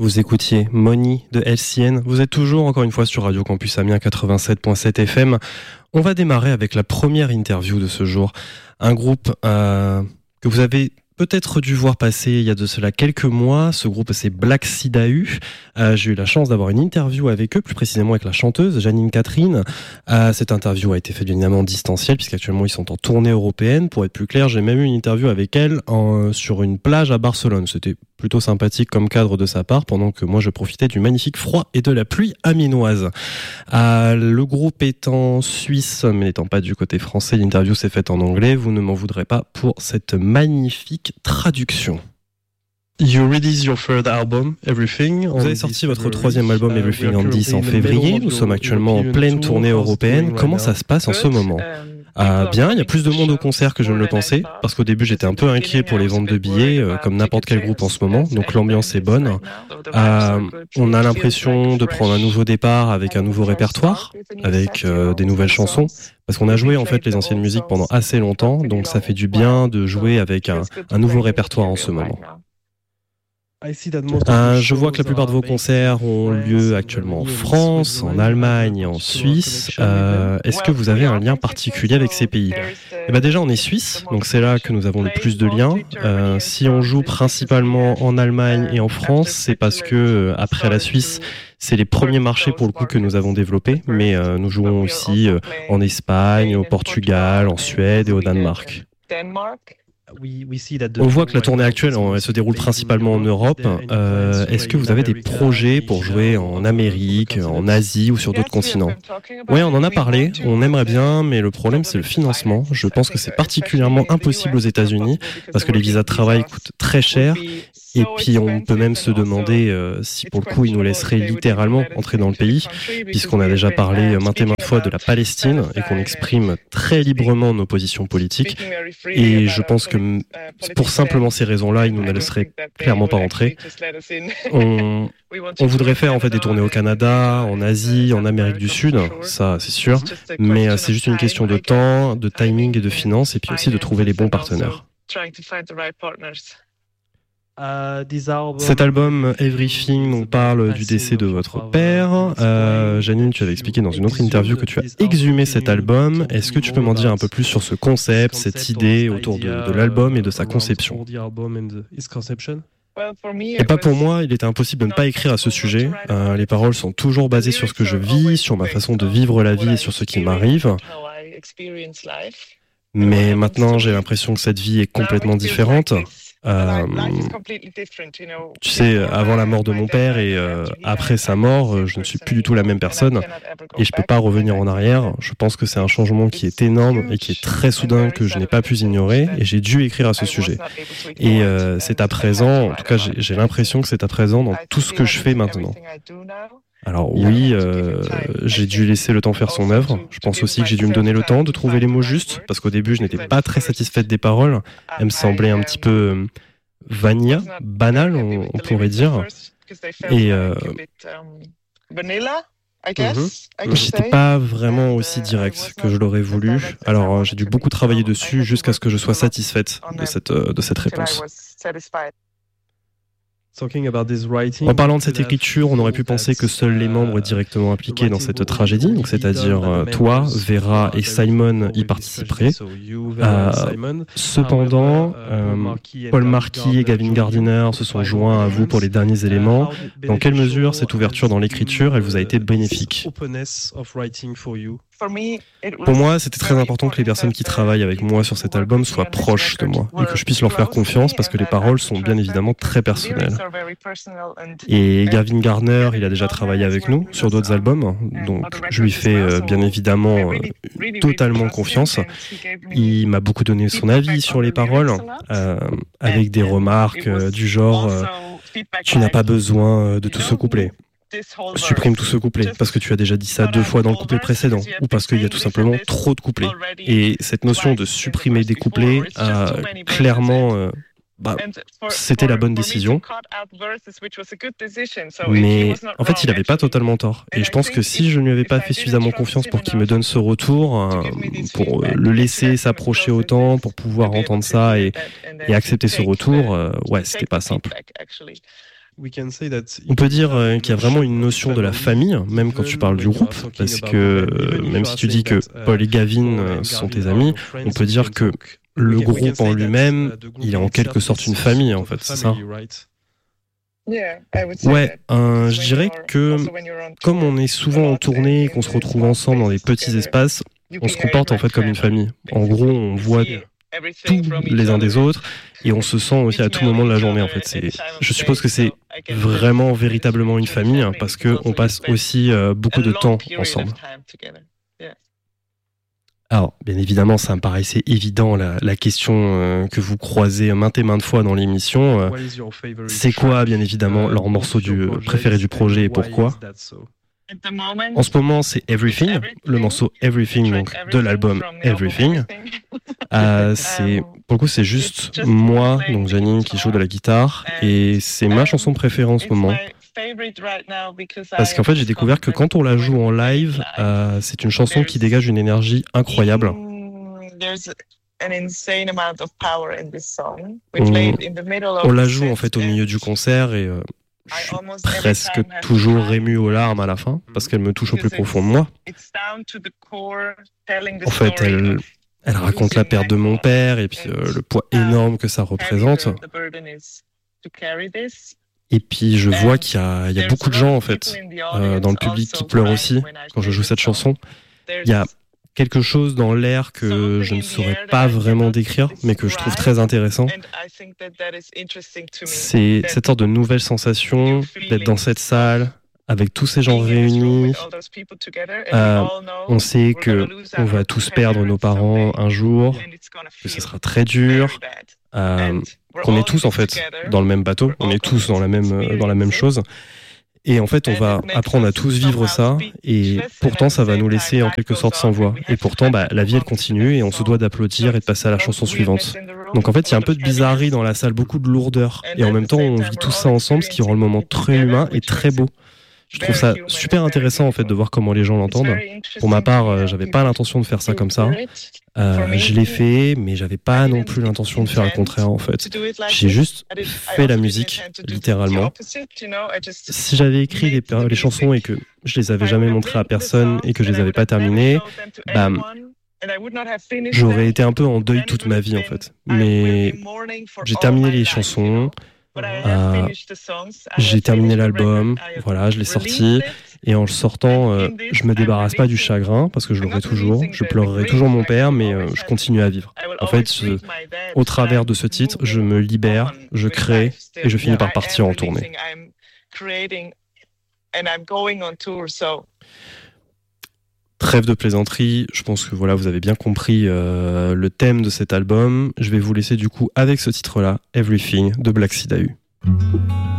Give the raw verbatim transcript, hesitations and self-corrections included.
Vous écoutiez Money de L C N. Vous êtes toujours, encore une fois, sur Radio Campus Amiens quatre-vingt-sept virgule sept F M. On va démarrer avec la première interview de ce jour. Un groupe euh, que vous avez peut-être dû voir passer il y a de cela quelques mois. Ce groupe, c'est Black Sidahu. Euh, j'ai eu la chance d'avoir une interview avec eux, plus précisément avec la chanteuse Janine Catherine. Euh, cette interview a été faite bien évidemment en distanciel, puisqu'actuellement ils sont en tournée européenne. Pour être plus clair, j'ai même eu une interview avec elle en, sur une plage à Barcelone. C'était plutôt sympathique comme cadre de sa part, pendant que moi je profitais du magnifique froid et de la pluie amiénoise. Euh, le groupe étant suisse, mais n'étant pas du côté français, l'interview s'est faite en anglais. Vous ne m'en voudrez pas pour cette magnifique traduction. You release your third album, Everything. Vous avez sorti votre troisième album, Everything, en dix en février. Nous sommes actuellement en pleine tournée européenne. Comment ça se passe en ce moment ? Ah, bien, il y a plus de monde au concert que je ne le pensais, parce qu'au début j'étais un peu inquiet pour les ventes de billets, euh, comme n'importe quel groupe en ce moment, donc l'ambiance est bonne. Euh, on a l'impression de prendre un nouveau départ avec un nouveau répertoire, avec euh, des nouvelles chansons, parce qu'on a joué en fait les anciennes musiques pendant assez longtemps, donc ça fait du bien de jouer avec un, un nouveau répertoire en ce moment. Euh, je vois que la plupart de vos concerts ont lieu actuellement en France, en Allemagne et en Suisse. Euh, est-ce que vous avez un lien particulier avec ces pays ? Eh ben déjà, on est suisse, donc c'est là que nous avons le plus de liens. Euh, si on joue principalement en Allemagne et en France, c'est parce que euh, après la Suisse, c'est les premiers marchés pour le coup que nous avons développés, mais euh, nous jouons aussi euh, en Espagne, au Portugal, en Suède et au Danemark. On voit que la tournée actuelle elle se déroule principalement en Europe. Euh, est-ce que vous avez des projets pour jouer en Amérique, en Asie ou sur d'autres continents ? Oui, on en a parlé, on aimerait bien, mais le problème c'est le financement. Je pense que c'est particulièrement impossible aux États-Unis parce que les visas de travail coûtent très cher. Et puis on peut même se demander euh, si pour le coup ils nous laisseraient littéralement entrer dans le pays, puisqu'on a déjà parlé maintes et maintes fois de la Palestine et qu'on exprime très librement nos positions politiques. Et je pense que pour simplement ces raisons-là, ils nous ne laisseraient clairement pas rentrer. On, on voudrait faire en fait des tournées au Canada, en Asie, en Amérique du Sud, ça c'est sûr, mais c'est juste une question de temps, de timing et de finances, et puis aussi de trouver les bons partenaires. Cet album Everything, on parle du décès de votre père. Euh, Janine, tu avais expliqué dans une autre interview que tu as exhumé cet album. Est-ce que tu peux m'en dire un peu plus sur ce concept, cette idée autour de, de l'album et de sa conception ? Et pas pour moi, il était impossible de ne pas écrire à ce sujet. Euh, les paroles sont toujours basées sur ce que je vis, sur ma façon de vivre la vie et sur ce qui m'arrive. Mais maintenant, j'ai l'impression que cette vie est complètement différente. Euh, tu sais, avant la mort de mon père et euh, après sa mort, je ne suis plus du tout la même personne et je peux pas revenir en arrière. Je pense que c'est un changement qui est énorme et qui est très soudain que je n'ai pas pu ignorer et j'ai dû écrire à ce sujet. Et euh, c'est à présent, en tout cas j'ai, j'ai l'impression que c'est à présent dans tout ce que je fais maintenant. Alors oui, euh, j'ai dû laisser le temps faire son œuvre. Je pense aussi que j'ai dû me donner le temps de trouver les mots justes, parce qu'au début, je n'étais pas très satisfaite des paroles. Elles me semblaient un petit peu euh, vanilla, banales, on, on pourrait dire. Et euh, mm-hmm. j'étais pas vraiment aussi direct que je l'aurais voulu. Alors euh, j'ai dû beaucoup travailler dessus jusqu'à ce que je sois satisfaite de cette, euh, de cette réponse. En parlant de cette écriture, on aurait pu penser que seuls les membres directement impliqués dans cette tragédie, donc c'est-à-dire euh, toi, Vera et Simon y participeraient. Euh, cependant, euh, Paul Marquis et Gavin Gardiner se sont joints à vous pour les derniers éléments. Dans quelle mesure cette ouverture dans l'écriture, elle vous a été bénéfique ? Pour moi, c'était très important que les personnes qui travaillent avec moi sur cet album soient proches de moi et que je puisse leur faire confiance parce que les paroles sont bien évidemment très personnelles. Et Gavin Gardner, il a déjà travaillé avec nous sur d'autres albums, donc je lui fais euh, bien évidemment euh, totalement confiance. Il m'a beaucoup donné son avis sur les paroles, euh, avec des remarques euh, du genre euh, « Tu n'as pas besoin de tout ce couplet ». Supprime tout ce couplet parce que tu as déjà dit ça deux fois dans le couplet précédent ou parce qu'il y a tout simplement trop de couplets. Et cette notion de supprimer des couplets a clairement euh, bah, c'était la bonne décision. Mais en fait, il n'avait pas totalement tort. Et je pense que si je ne lui avais pas fait suffisamment confiance pour qu'il me donne ce retour, euh, pour le laisser s'approcher autant, pour pouvoir entendre ça et, et accepter ce retour, euh, ouais, c'était pas simple. On peut dire euh, qu'il y a vraiment une notion de la famille, même quand tu parles du groupe, parce que euh, même si tu dis que Paul et Gavin euh, sont tes amis, on peut dire que le groupe en lui-même, il est en quelque sorte une famille, en fait, c'est ça ? Ouais, euh, je dirais que comme on est souvent en tournée et qu'on se retrouve ensemble dans des petits espaces, on se comporte en fait comme une famille. En gros, on voit tous les uns des autres et on se sent aussi à tout moment de la journée en fait. C'est, je suppose que c'est vraiment véritablement une famille hein, parce qu'on passe aussi euh, beaucoup de temps ensemble. Alors, bien évidemment, ça me paraissait évident la, la question euh, que vous croisez maintes et maintes fois dans l'émission. Euh, c'est quoi, bien évidemment, leur morceau du, préféré du projet et pourquoi ? En ce moment, c'est Everything, le morceau Everything, donc de l'album Everything. Euh, c'est, pour le coup, c'est juste moi, donc Janine, qui joue de la guitare, et c'est ma chanson préférée en ce moment. Parce qu'en fait, j'ai découvert que quand on la joue en live, euh, c'est une chanson qui dégage une énergie incroyable. On, on la joue en fait au milieu du concert et euh, je suis presque toujours ému aux larmes à la fin parce qu'elle me touche au plus profond de moi. En fait, elle, elle raconte la perte de mon père et puis euh, le poids énorme que ça représente. Et puis je vois qu'il y a, il y a beaucoup de gens en fait euh, dans le public qui pleurent aussi quand je joue cette chanson. Il y a quelque chose dans l'air que je ne saurais pas vraiment décrire, mais que je trouve très intéressant. C'est cette sorte de nouvelle sensation d'être dans cette salle, avec tous ces gens réunis. Euh, on sait que on va tous perdre nos parents un jour, que ce sera très dur, euh, qu'on est tous en fait dans le même bateau, on est tous dans la même, dans la même chose. Et en fait, on va apprendre à tous vivre ça, et pourtant, ça va nous laisser en quelque sorte sans voix. Et pourtant, bah, la vie, elle continue, et on se doit d'applaudir et de passer à la chanson suivante. Donc en fait, il y a un peu de bizarrerie dans la salle, beaucoup de lourdeur. Et en même temps, on vit tout ça ensemble, ce qui rend le moment très humain et très beau. Je trouve ça super intéressant en fait de voir comment les gens l'entendent. Pour ma part, euh, j'avais pas l'intention de faire ça comme ça. Euh, je l'ai fait, mais j'avais pas non plus l'intention de faire le contraire en fait. J'ai juste fait la musique, littéralement. Si j'avais écrit les, les chansons et que je les avais jamais montrées à personne et que je les avais pas terminées, bah, j'aurais été un peu en deuil toute ma vie en fait. Mais j'ai terminé les chansons. Euh, j'ai terminé l'album, voilà, je l'ai sorti et en le sortant, euh, je me débarrasse pas du chagrin parce que je l'aurai toujours, je pleurerai toujours mon père, mais euh, je continue à vivre. En fait, je, au travers de ce titre, je me libère, je crée et je finis par partir en tournée. Trêve de plaisanterie, je pense que voilà, vous avez bien compris euh, le thème de cet album. Je vais vous laisser du coup avec ce titre-là, Everything de Black Sea Dahu.